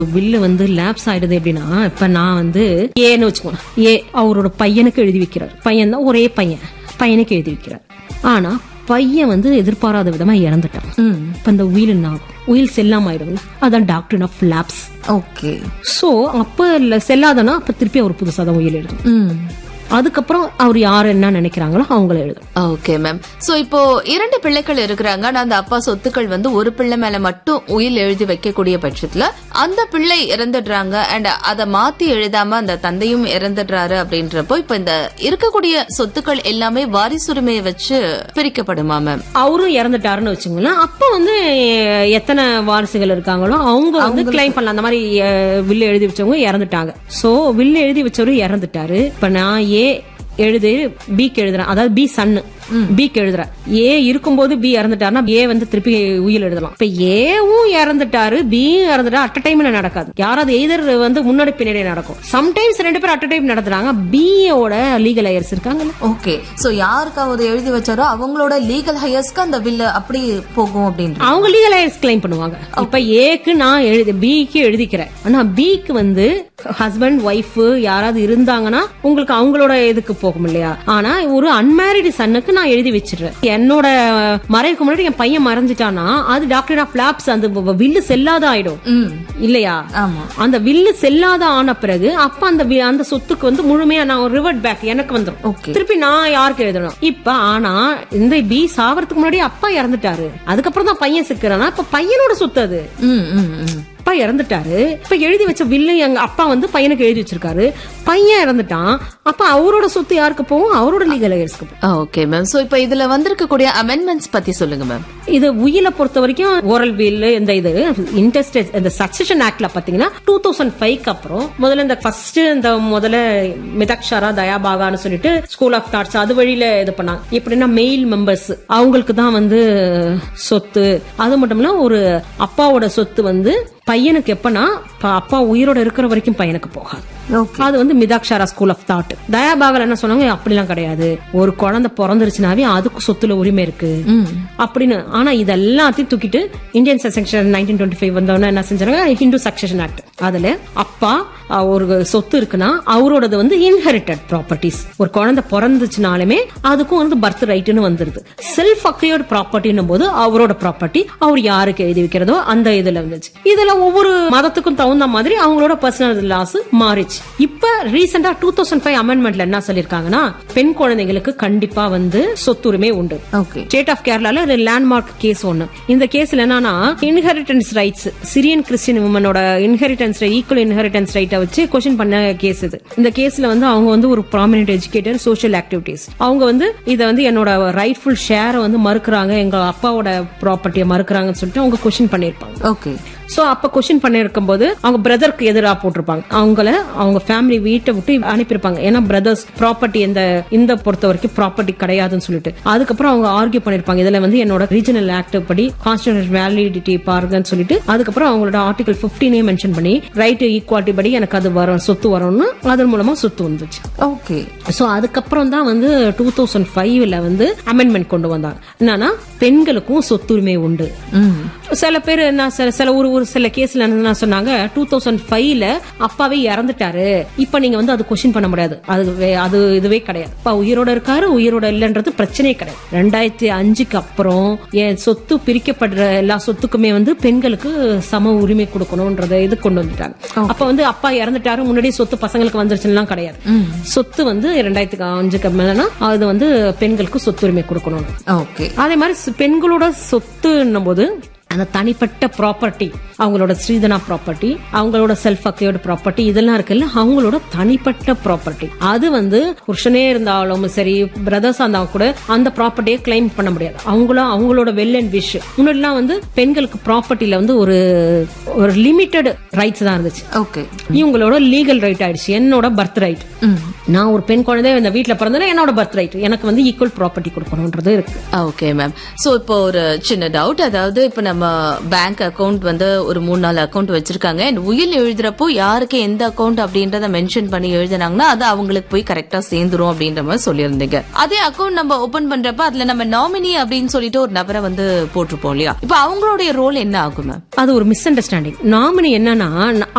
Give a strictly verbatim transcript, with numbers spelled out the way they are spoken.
வில்லு வந்து லேப்ஸ் ஆயிடுது எப்படின்னா, இப்ப நான் வந்து ஏன்னு வச்சுக்கோங்க, ஏ அவரோட பையனுக்கு எழுதி வைக்கிறார். பையன் தான், ஒரே பையன், பையனுக்கு எழுதி வைக்கிறார். ஆனா பையன் வந்து எதிர்பாராத விதமா இறந்துட்டான். இப்ப இந்த உயில் என்ன ஆகும்? உயில் செல்லாம ஆயிடும். அதான் doctor of labs. Okay. So அப்ப செல்லாதனா அப்ப திருப்பி அவர் புதுசா தான் உயில் எழுதும். அதுக்கப்புறம் அவர் யாரு என்ன நினைக்கிறாங்களோ அவங்கள எழுதும். Okay ma'am. சோ இப்போ இரண்டு பிள்ளைகள் இருக்கிறாங்க. ஆனா அந்த அப்பா சொத்துக்கள் வந்து ஒரு பிள்ளை மேல மட்டும் உயில் எழுதி வைக்கக்கூடிய பட்சத்துல அந்த பிள்ளை இறந்துடுறாங்க அண்ட் அதை மாத்தி எழுதாம அந்த தந்தையும் இறந்துடுறாரு அப்படின்றப்போ இப்ப இந்த இருக்கக்கூடிய சொத்துக்கள் எல்லாமே வாரிசுரிமையை வச்சு பிரிக்கப்படுமா மேம்? அவரும் இறந்துட்டாருன்னு வச்சுங்களேன், அப்ப வந்து எத்தனை வாரிசுகள் இருக்காங்களோ அவங்க வந்து கிளைம் பண்ணலாம். அந்த மாதிரி வில்லு எழுதி வச்சவங்க இறந்துட்டாங்க. சோ வில்லு எழுதி வச்சவரு இறந்துட்டாரு. இப்ப நான் ஏ எழுது பிக்கு எழுதுறேன், அதாவது பி சன்னு பிக்கு எழுதுறேன். ஏ இருக்கும்போது பி இறந்துட்டாருன்னா ஏ வந்து திருப்பி உயில் எழுதலாம். இப்ப ஏவும் இறந்துட்டாரு பியும் இறந்துட்டா அட் டைம்ல நடக்காது. யாராவது எய்தர் வந்து முன்னாடி பின்னாடி நடக்கும். சம்டைம்ஸ் ரெண்டு பேரும் அட் டைம் நடத்துறாங்க. பியோட லீகல் ஹையர்ஸ் இருக்காங்க. ஓகே. சோ யாருக்காவது எழுதி வச்சாரோ அவங்களோட லீகல் ஹையர்ஸ்க்கு அந்த பில் அப்படி போகும் அப்படின்னு அவங்க லீகல் ஹையர்ஸ் கிளைம் பண்ணுவாங்க. இப்ப ஏக்கு நான் எழுதி பிக்கு எழுதிக்கிறேன். ஆனா பிக்கு வந்து ஹஸ்பண்ட் ஒய்ஃப் யாராவது இருந்தாங்கன்னா உங்களுக்கு அவங்களோட இதுக்கு போகும் இல்லையா. ஆனா ஒரு அன்மேரிடு சன்னுக்கு நான் எழுதி வச்சிடுறேன். என்னோட மறைவுக்கு முன்னாடி என் பையன் மறைஞ்சிட்டானா அது டாக்டர் ஆஃப் லேப்ஸ் அந்த வில்லு செல்லாத ஆயிடும் இல்லையா. அந்த வில்லு செல்லாத ஆன பிறகு அப்ப அந்த அந்த சொத்துக்கு வந்து முழுமையா நான் ரிவர்ட் பேக் எனக்கு வந்துடும். திருப்பி நான் யாருக்கு எழுதணும் இப்ப. ஆனா இந்த பி சாவறதுக்கு முன்னாடி அப்பா இறந்துட்டாரு. அதுக்கப்புறம் தான் பையன் சிக்கிறானா. இப்ப பையனோட சொத்து அது. அப்பா இறந்துட்டாரு. இப்ப எழுதி வச்ச வில்லு எங்க அப்பா வந்து பையனுக்கு எழுதி வச்சிருக்காரு. பையன் இறந்துட்டான். அப்ப அவரோட சொத்து யாருக்கு போகும்? அவரோட லீகல் ஹையர்ஸ்க்கு போகும். Okay ma'am. சோ இப்போ இதுல வந்திருக்கக்கூடிய அமெண்ட்மெண்ட்ஸ் பத்தி சொல்லுங்க மேம். இது உயில பொறுத்த வரைக்கும் ஓரல் வில் இந்த இது இன்டெஸ்டேட் இந்த சக்சஷன் ஆக்ட்ல பாத்தீங்கன்னா டூ தௌசண்ட் ஃபைவ்க்கு அப்புறம் முதல்ல இந்த ஃபர்ஸ்ட் இந்த முதல்ல மிதாக்ஷரா தயாபாகான்னு சொல்லிட்டு ஸ்கூல் ஆஃப் தாட்ஸ் அது வழியில இது பண்ணாங்க. எப்படின்னா மெயில் மெம்பர்ஸ் அவங்களுக்கு தான் வந்து சொத்து. அது மட்டும் இல்ல ஒரு அப்பாவோட சொத்து வந்து பையனுக்கு எப்பனா அப்பா உயிரோட இருக்கிற வரைக்கும் பையனுக்கு போகாது. அது வந்து மிதாக்ஷரா ஸ்கூல் ஆஃப் தாட். தயாபாகல் என்ன சொன்னாங்க, அப்படிலாம் கிடையாது, ஒரு குழந்தை பிறந்துருச்சுனாவே அதுக்கு சொத்துல உரிமை இருக்கு அப்படின்னு. ஆனா இதெல்லாத்தையும் தூக்கிட்டு Indian section nineteen twenty five வந்தவன என்ன செஞ்சாங்க, ஹிந்து சக்சஷன் ஆக்ட். அதுல அப்பா ஒரு சொத்து இருக்குன்னா அவரோடது வந்து இன்ஹெரிட்டட் ப்ராப்பர்ட்டிஸ். ஒரு குழந்தை பிறந்துச்சுனாலுமே அதுக்கும் வந்து பர்த் ரைட்னு வந்துருது. செல்ஃப் அக்யூர்ட் ப்ராப்பர்ட்டின்னும் போது அவரோட ப்ராப்பர்ட்டி அவர் யாருக்கு எழுதி வைக்கிறதோ அந்த இதுல வந்துச்சு. இதுல ஒவ்வொரு மதத்துக்கும் தகுந்த மாதிரி அவங்களோட பர்சனல் லாஸ் மாறிச்சு. இப்ப ரீசெண்டா டூ தௌசண்ட் ஃபைவ் அமெண்ட்மெண்ட்ல என்ன சொல்லிருக்காங்கன்னா, பெண் குழந்தைகளுக்கு கண்டிப்பா வந்து சொத்துரிமை உண்டு. ஸ்டேட் ஆஃப் கேரளால ஒரு லேண்ட்மார்க் கேஸ் ஒண்ணு. இந்த கேஸ்ல என்னன்னா inheritance rights, Syrian Christian உமனோட inheritance equal inheritance ரைட்டை வச்சு கொஸ்டின் பண்ண கேஸ் இது. இந்த கேஸ்ல வந்து அவங்க வந்து ஒரு ப்ராமினன்ட் எஜுகேட்டர், சோஷியல் ஆக்டிவிட்டிஸ், அவங்க வந்து இதை வந்து என்னோட ரைட்ஃபுல் ஷேரை வந்து மறுக்கிறாங்க, எங்க அப்பாவோட ப்ராப்பர்ட்டியை மறுக்கிறாங்கன்னு சொல்லிட்டு அவங்க கொஸ்டின் பண்ணிருப்பாங்க. ஓகே. சோ அப்ப கொஸ்டின் பண்ணிருக்கும் போது அவங்க பிரதருக்கு எதிராக போட்டிருப்பாங்க. அவங்கள அவங்க ஃபேமிலி வீட்டை விட்டு அனுப்பியிருப்பாங்க. ஏன்னா பிரதர்ஸ் ப்ராப்பர்ட்டி இந்த இந்த பொறுத்த வரைக்கும் ப்ராப்பர்ட்டி கிடையாதுன்னு சொல்லிட்டு. அதுக்கப்புறம் அவங்க ஆர்கியூ பண்ணிருப்பாங்க, இதுல வந்து என்னோட ரீஜனல் ஆக்ட் படி கான்ஸ்டிடியூஷனல் வேலிடிட்டி பாருங்கன்னு சொல்லிட்டு. அதுக்கப்புறம் அவங்களோட ஆர்டிகல் பிப்டீனே மென்ஷன் பண்ணி ரைட் ஈக்குவாலிட்டி படி எனக்கு அது வரும், சொத்து வரும்னு அதன் மூலமா சொத்து வந்துச்சு. ஓகே. சோ அதுக்கப்புறம் தான் வந்து டூ தௌசண்ட் ஃபைவ்ல வந்து அமெண்ட்மெண்ட் கொண்டு வந்தாங்க. என்னன்னா பெண்களுக்கும் சொத்துரிமை உண்டு. சில பேர் என்ன சில ஒரு ஒரு சில கேஸ்ல என்ன சொன்னாங்க, டூ தௌசண்ட் ஃபைவ்ல அப்பாவே இறந்துட்டாரு, இப்ப நீங்க வந்து அது கொஸ்டின் பண்ண முடியாது, அது அது இதுவே கிடையாது. அப்பா உயிரோட இருக்காரு, உயிரோட இல்லன்றது பிரச்சனையே கிடையாது. ரெண்டாயிரத்தி அஞ்சுக்கு அப்புறம் என் சொத்து பிரிக்கப்படுற எல்லா சொத்துக்குமே வந்து பெண்களுக்கு சம உரிமை கொடுக்கணும்ன்றத இது கொண்டு வந்துட்டாங்க. அப்ப வந்து அப்பா இறந்துட்டாரு முன்னாடி சொத்து பசங்களுக்கு வந்துருச்சுலாம் கிடையாது. சொத்து வந்து ரெண்டாயிரத்தி அஞ்சுக்கு மேலனா அது வந்து பெண்களுக்கு சொத்துரிமை கொடுக்கணும். அதே மாதிரி பெண்களோட சொத்துன்னும் போது அந்த தனிப்பட்ட ப்ராப்பர்ட்டி, அவங்களோட ஸ்ரீதனா ப்ராப்பர்ட்டி, அவங்களோட செல்ஃப் அக்யூர்ட் ப்ராப்பர்ட்டி இதெல்லாம் இருக்குல்ல, அவங்களோட தனிப்பட்ட ப்ராப்பர்ட்டி. அது வந்து புருஷனே இருந்தாலும் சரி, பிரதர்ஸா இருந்தாலும் கூட அந்த ப்ராப்பர்ட்டியை கிளைம் பண்ண முடியாது. அவங்களும் அவங்களோட வெல் அண்ட் விஷ். முன்னாடிலாம் வந்து பெண்களுக்கு ப்ராப்பர்ட்டில வந்து ஒரு ஒரு லிமிட்டட் ரைட்ஸ் தான் இருந்துச்சு. ஓகே. இவங்களோட லீகல் ரைட் ஆயிடுச்சு. என்னோட பர்த் ரைட், நான் ஒரு பெண் குழந்தை இந்த வீட்டுல பிறந்தேன்னா என்னோட பர்த் ரைட், எனக்கு வந்து ஈக்குவல் ப்ராப்பர்ட்டி கொடுக்கணும்ன்றது இருக்கு. Okay ma'am. சோ இப்போ ஒரு சின்ன டவுட், அதாவது இப்ப நம்ம நம்ம பேங்க் அக்கவுண்ட் வந்து ஒரு மூணு நாலு அக்கவுண்ட் வச்சிருக்காங்க and உயில் எழுதுறப்போ யாருக்கு எந்த அக்கவுண்ட் அப்படின்றத மென்ஷன் பண்ணி எழுதினாங்கன்னா அது அவங்களுக்கு போய் கரெக்டா சேர்ந்துரும் அப்படின்ற மாதிரி சொல்லியிருந்தீங்க. அதே அக்கவுண்ட் நம்ம ஓபன் பண்றப்ப அதுல நம்ம நாமினி அப்படின்னு சொல்லிட்டு ஒரு நபரை வந்து போட்டிருப்போம் இல்லையா, இப்ப அவங்களுடைய ரோல் என்ன ஆகும்? அது ஒரு மிஸ் அண்டர்ஸ்டாண்டிங். நாமினி என்னன்னா